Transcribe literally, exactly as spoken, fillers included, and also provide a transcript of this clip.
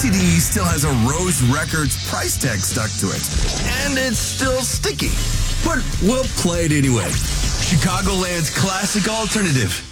C D still has a Rose Records price tag stuck to it. And it's still sticky. But we'll play it anyway. Chicagoland's classic alternative.